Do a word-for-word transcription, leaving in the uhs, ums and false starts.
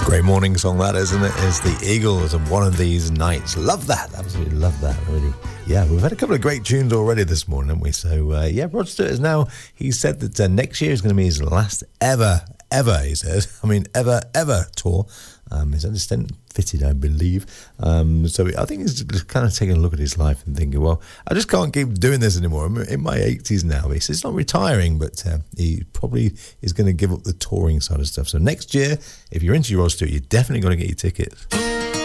Great morning song that, isn't it? It's the Eagles and One of These Nights. Love that. Absolutely love that, really. Yeah, we've had a couple of great tunes already this morning, haven't we? So, uh, yeah, Rod Stewart is now, he said that uh, next year is going to be his last ever, ever, he says. I mean, ever, ever tour. Um, his assistant fitted, I believe. Um, so I think he's just kind of taking a look at his life and thinking, well, I just can't keep doing this anymore. I'm in my eighties now. He says he's not retiring, but uh, he probably is going to give up the touring side of stuff. So next year, if you're into Rod Stewart, you definitely got to get your tickets.